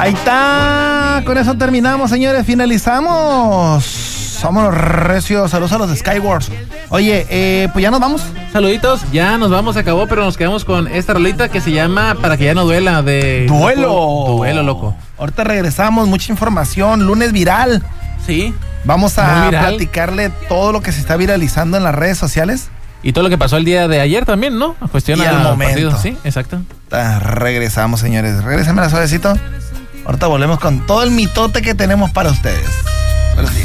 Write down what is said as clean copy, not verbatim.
Ahí está. Con eso terminamos, señores. Finalizamos. Vámonos recios. Saludos a los de Skywars. Oye, pues ya nos vamos. Saluditos, ya nos vamos, se acabó, pero nos quedamos con esta rolita que se llama Para que ya no duela de... ¡Duelo! Duelo, loco. Ahorita regresamos, mucha información, lunes viral. Sí. Vamos a platicarle todo lo que se está viralizando en las redes sociales. Y todo lo que pasó el día de ayer también, ¿no? Cuestión al momento. Partido. Sí, exacto. Regresamos, señores. Regrésenme la suavecito. Ahorita volvemos con todo el mitote que tenemos para ustedes. Buenos días.